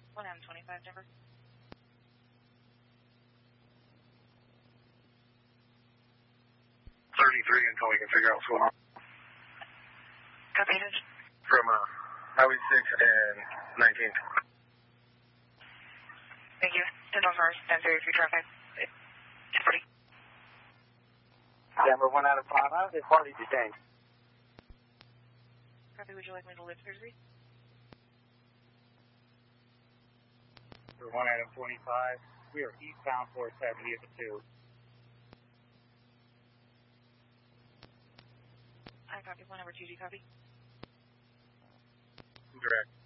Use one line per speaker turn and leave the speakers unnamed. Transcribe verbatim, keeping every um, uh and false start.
one M twenty-five, Denver.
thirty-three until we can figure out what's going on.
Copy.
From uh, Highway six and nineteen.
Thank you. ten first, ten thirty-three traffic. ten forty.
Denver one out of five. How is this party detained?
Copy. Would you like me to lift surgery?
For one item twenty-five, we are eastbound four seventy at the two.
I copy. One number two, do you copy?
Direct.